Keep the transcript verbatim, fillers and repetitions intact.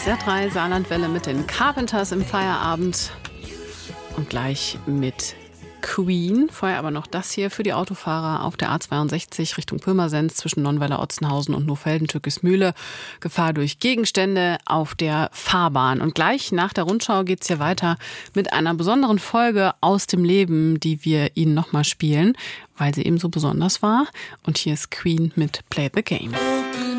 S R drei Saarlandwelle mit den Carpenters im Feierabend und gleich mit Queen. Vorher aber noch das hier für die Autofahrer auf der A zweiundsechzig Richtung Pirmasens zwischen Nonnweiler, Otzenhausen und Nohfelden, Türkismühle. Gefahr durch Gegenstände auf der Fahrbahn. Und gleich nach der Rundschau geht's hier weiter mit einer besonderen Folge aus dem Leben, die wir Ihnen nochmal spielen, weil sie eben so besonders war. Und hier ist Queen mit Play the Game.